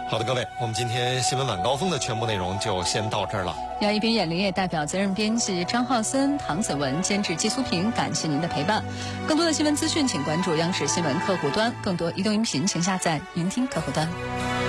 好的，各位，我们今天新闻晚高峰的全部内容就先到这儿了。 杨一斌、眼玲也代表责任编辑张浩森、唐子文，监制季苏平，感谢您的陪伴。更多的新闻资讯，请关注央视新闻客户端；更多移动音频，请下载云听客户端。